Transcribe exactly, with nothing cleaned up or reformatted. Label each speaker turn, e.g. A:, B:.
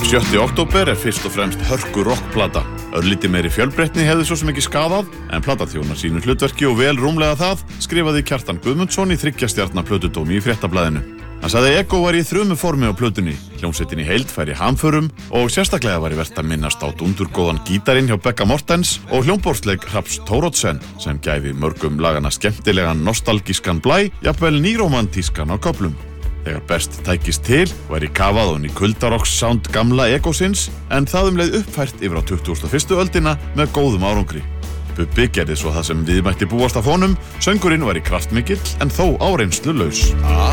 A: sjötti október er fyrst og fremst hörku rockplata. Örlítið meiri fjölbreytni hefði svo sem ekki skaðað, en platan þjónar sínu hlutverki og vel rúmlega það, skrifaði Kjartan Guðmundsson í þriggja stjarna plötudómi í Fréttablaðinu. Hann sagði Ego var í þrumu formi á plötunni, hljómsveitin í heild færi hamförum og sérstaklega var í vert að minnast á dundurgóðan gítarinn hjá Begga Mortens og hljómborðsleik Hrafns Thoroddsen sem gæfi mörgum lagana skemmtilegan nostalgískan blæ, jafnvel nýrómantískan á köflum. Þegar best tækist til, væri kafað ofan í kuldarokks sound gamla Egosins, en það um leið uppfært yfir á tuttugustu og fyrstu öldina með góðum árangri. Bubbi gerði svo það sem við mætti búast af honum, söngurinn væri kraftmikill en þó áreynslulaus.